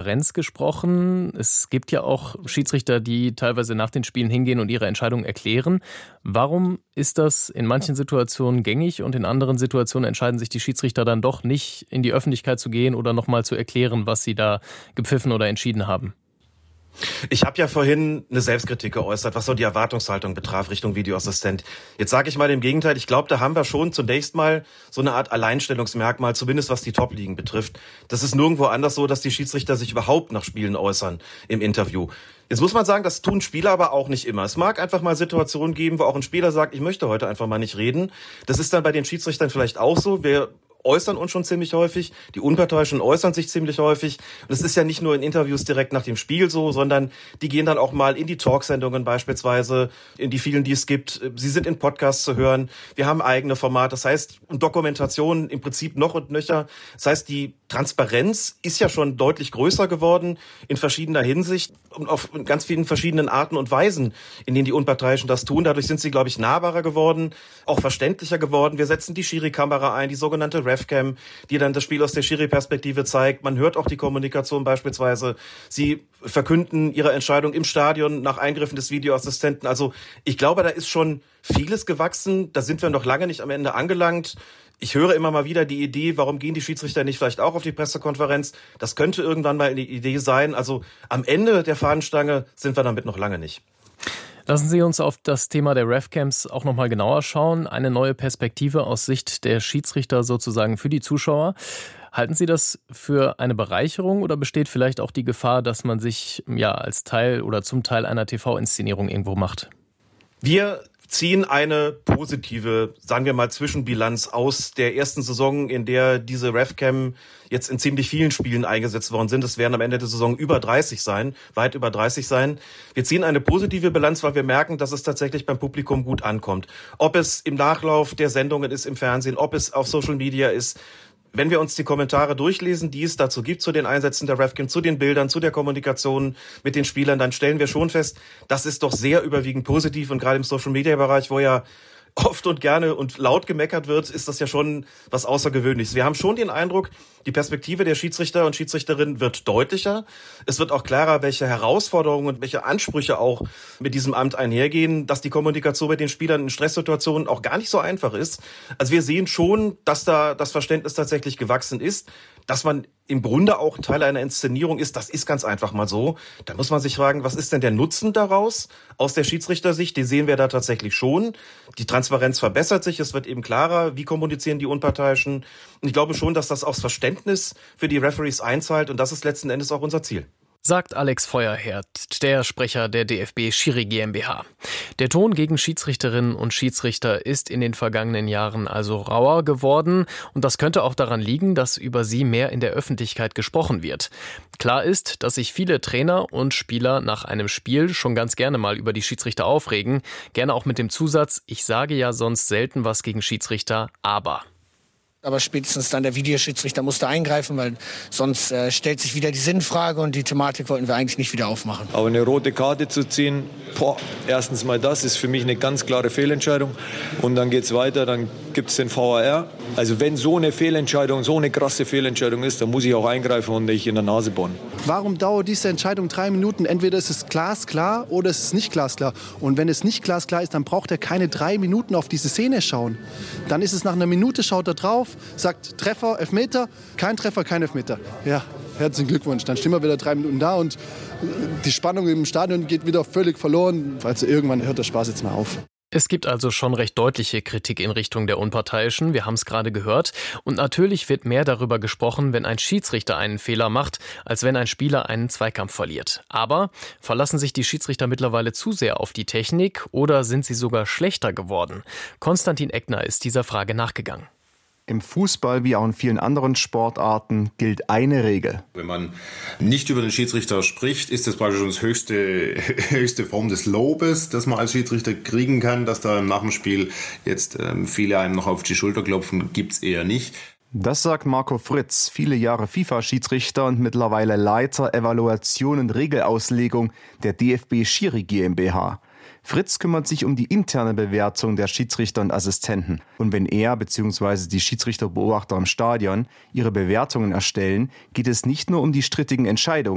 Transparenz gesprochen. Es gibt ja auch Schiedsrichter, die teilweise nach den Spielen hingehen und ihre Entscheidung erklären. Warum ist das in manchen Situationen gängig und in anderen Situationen entscheiden sich die Schiedsrichter dann doch nicht, in die Öffentlichkeit zu gehen oder nochmal zu erklären, was sie da gepfiffen oder entschieden haben? Ich habe ja vorhin eine Selbstkritik geäußert, was so die Erwartungshaltung betraf Richtung Videoassistent. Jetzt sage ich mal im Gegenteil, ich glaube, da haben wir schon zunächst mal so eine Art Alleinstellungsmerkmal, zumindest was die Top-Ligen betrifft. Das ist nirgendwo anders so, dass die Schiedsrichter sich überhaupt nach Spielen äußern im Interview. Jetzt muss man sagen, das tun Spieler aber auch nicht immer. Es mag einfach mal Situationen geben, wo auch ein Spieler sagt, ich möchte heute einfach mal nicht reden. Das ist dann bei den Schiedsrichtern vielleicht auch so. Wir äußern uns schon ziemlich häufig, die Unparteiischen äußern sich ziemlich häufig. Und es ist ja nicht nur in Interviews direkt nach dem Spiel so, sondern die gehen dann auch mal in die Talksendungen beispielsweise, in die vielen, die es gibt. Sie sind in Podcasts zu hören. Wir haben eigene Formate, das heißt, und Dokumentationen im Prinzip noch und nöcher. Das heißt, die Transparenz ist ja schon deutlich größer geworden in verschiedener Hinsicht und auf ganz vielen verschiedenen Arten und Weisen, in denen die Unparteiischen das tun. Dadurch sind sie, glaube ich, nahbarer geworden, auch verständlicher geworden. Wir setzen die Schiri-Kamera ein, die sogenannte Refcam, die dann das Spiel aus der Schiri-Perspektive zeigt. Man hört auch die Kommunikation beispielsweise. Sie verkünden ihre Entscheidung im Stadion nach Eingriffen des Videoassistenten. Also ich glaube, da ist schon vieles gewachsen. Da sind wir noch lange nicht am Ende angelangt. Ich höre immer mal wieder die Idee, warum gehen die Schiedsrichter nicht vielleicht auch auf die Pressekonferenz? Das könnte irgendwann mal eine Idee sein. Also am Ende der Fahnenstange sind wir damit noch lange nicht. Lassen Sie uns auf das Thema der Refcams auch nochmal genauer schauen. Eine neue Perspektive aus Sicht der Schiedsrichter sozusagen für die Zuschauer. Halten Sie das für eine Bereicherung oder besteht vielleicht auch die Gefahr, dass man sich als Teil oder zum Teil einer TV-Inszenierung irgendwo macht? Wir ziehen eine positive, sagen wir mal, Zwischenbilanz aus der ersten Saison, in der diese Refcam jetzt in ziemlich vielen Spielen eingesetzt worden sind. Es werden am Ende der Saison über 30 sein, weit über 30 sein. Wir ziehen eine positive Bilanz, weil wir merken, dass es tatsächlich beim Publikum gut ankommt. Ob es im Nachlauf der Sendungen ist im Fernsehen, ob es auf Social Media ist. Wenn wir uns die Kommentare durchlesen, die es dazu gibt, zu den Einsätzen der Refcam, zu den Bildern, zu der Kommunikation mit den Spielern, dann stellen wir schon fest, das ist doch sehr überwiegend positiv. Und gerade im Social-Media-Bereich, wo ja oft und gerne und laut gemeckert wird, ist das ja schon was Außergewöhnliches. Wir haben schon den Eindruck, die Perspektive der Schiedsrichter und Schiedsrichterinnen wird deutlicher. Es wird auch klarer, welche Herausforderungen und welche Ansprüche auch mit diesem Amt einhergehen, dass die Kommunikation mit den Spielern in Stresssituationen auch gar nicht so einfach ist. Also wir sehen schon, dass da das Verständnis tatsächlich gewachsen ist, dass man im Grunde auch Teil einer Inszenierung ist, das ist ganz einfach mal so. Da muss man sich fragen, was ist denn der Nutzen daraus aus der Schiedsrichtersicht? Den sehen wir da tatsächlich schon. Die Transparenz verbessert sich, es wird eben klarer, wie kommunizieren die Unparteiischen. Und ich glaube schon, dass das aufs Verständnis für die Referees einzahlt und das ist letzten Endes auch unser Ziel. Sagt Alex Feuerherd, der Sprecher der DFB Schiri GmbH. Der Ton gegen Schiedsrichterinnen und Schiedsrichter ist in den vergangenen Jahren also rauer geworden und das könnte auch daran liegen, dass über sie mehr in der Öffentlichkeit gesprochen wird. Klar ist, dass sich viele Trainer und Spieler nach einem Spiel schon ganz gerne mal über die Schiedsrichter aufregen, gerne auch mit dem Zusatz, ich sage ja sonst selten was gegen Schiedsrichter, aber... Aber spätestens dann der Videoschiedsrichter musste eingreifen, weil sonst stellt sich wieder die Sinnfrage und die Thematik wollten wir eigentlich nicht wieder aufmachen. Aber eine rote Karte zu ziehen, erstens mal das ist für mich eine ganz klare Fehlentscheidung. Und dann geht's weiter, dann gibt's den VAR. Also wenn so eine Fehlentscheidung, so eine krasse Fehlentscheidung ist, dann muss ich auch eingreifen und nicht in der Nase bohren. Warum dauert diese Entscheidung 3 Minuten? Entweder ist es glasklar oder es ist nicht glasklar. Und wenn es nicht glasklar ist, dann braucht er keine 3 Minuten auf diese Szene schauen. Dann ist es nach einer Minute, schaut er drauf, sagt Treffer, Elfmeter, kein Treffer, kein Elfmeter. Ja, herzlichen Glückwunsch. Dann stehen wir wieder 3 Minuten da und die Spannung im Stadion geht wieder völlig verloren. Also irgendwann hört der Spaß jetzt mal auf. Es gibt also schon recht deutliche Kritik in Richtung der Unparteiischen, wir haben es gerade gehört. Und natürlich wird mehr darüber gesprochen, wenn ein Schiedsrichter einen Fehler macht, als wenn ein Spieler einen Zweikampf verliert. Aber verlassen sich die Schiedsrichter mittlerweile zu sehr auf die Technik oder sind sie sogar schlechter geworden? Konstantin Eckner ist dieser Frage nachgegangen. Im Fußball wie auch in vielen anderen Sportarten gilt eine Regel. Wenn man nicht über den Schiedsrichter spricht, ist das praktisch schon das höchste Form des Lobes, das man als Schiedsrichter kriegen kann. Dass da nach dem Spiel jetzt viele einem noch auf die Schulter klopfen, gibt's eher nicht. Das sagt Marco Fritz, viele Jahre FIFA-Schiedsrichter und mittlerweile Leiter Evaluation und Regelauslegung der DFB Schiri GmbH. Fritz kümmert sich um die interne Bewertung der Schiedsrichter und Assistenten. Und wenn er bzw. die Schiedsrichterbeobachter im Stadion ihre Bewertungen erstellen, geht es nicht nur um die strittigen Entscheidungen,